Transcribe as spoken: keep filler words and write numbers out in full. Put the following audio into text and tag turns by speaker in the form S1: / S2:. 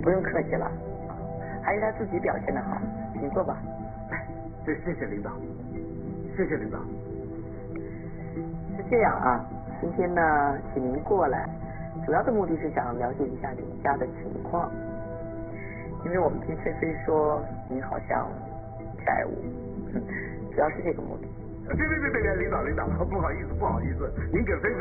S1: 不用客气了，还是他自己表现的好，请坐吧。
S2: 这谢谢领导，谢谢领导。
S1: 是这样啊，今天呢，请您过来，主要的目的是想了解一下你们家的情况，因为我们听菲菲说您好像债务，主要是这个目的。
S2: 别别别别别，领导领导，不好意思不好意思，您给菲菲